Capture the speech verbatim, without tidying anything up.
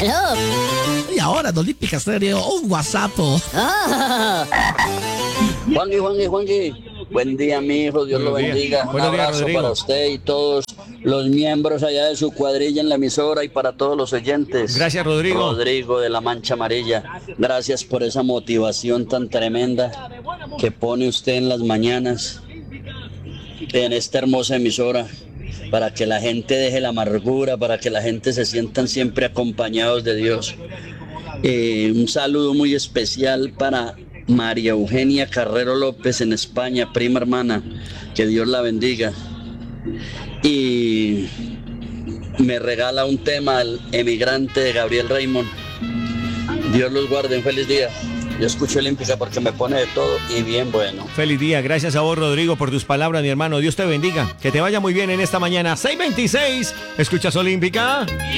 Aló. Y ahora en Olímpica Estéreo, un WhatsApp. Oh. Juanqui, Juanqui, Juanqui. Buen día, mi hijo. Dios Buenos lo días. bendiga. Un Buenos días, abrazo Rodrigo. para usted y todos los miembros allá de su cuadrilla en la emisora y para todos los oyentes. Gracias, Rodrigo. Rodrigo de la Mancha Amarilla. Gracias por esa motivación tan tremenda que pone usted en las mañanas en esta hermosa emisora, para que la gente deje la amargura, para que la gente se sientan siempre acompañados de Dios. Eh, un saludo muy especial para María Eugenia Carrero López en España, prima hermana, que Dios la bendiga. Y me regala un tema al emigrante de Gabriel Raymond. Dios los guarde, un feliz día. Yo escucho Olímpica porque me pone de todo y bien bueno. Feliz día, gracias a vos, Rodrigo, por tus palabras, mi hermano. Dios te bendiga, que te vaya muy bien en esta mañana. seis veintiséis, ¿escuchas Olímpica?